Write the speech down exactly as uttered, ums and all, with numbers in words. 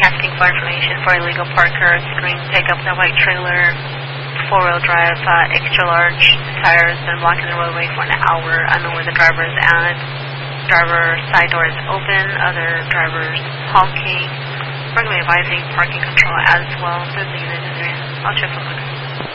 asking for information for illegal parkers, green pickup, the white trailer, four-wheel drive, uh, extra large tires, been blocking the roadway for an hour. I don't know where the driver is at. Driver side door is open, other drivers honking. We're going to be advising parking control as well. There's a unit in there. I'll check real quick.